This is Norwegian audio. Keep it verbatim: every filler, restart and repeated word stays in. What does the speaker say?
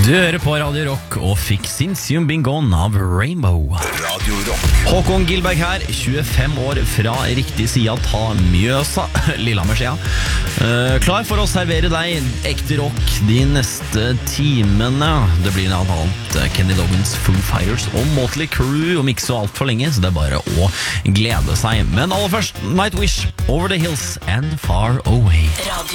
Du hører på Radio Rock og fikk Sinsium Bingon av Rainbow. Radio Rock. Håkon Gilberg her, tjuefem år fra riktig side ta Mjøsa, Lillehammer-sida. Uh, klar for å servere deg ekte rock de neste timene. Det blir blant annet Kenny Loggins, Foo Fighters og Motley Crue om ikke så alt for lenge, så det er bare å glede seg. Men aller først, Nightwish, Over the Hills and Far Away.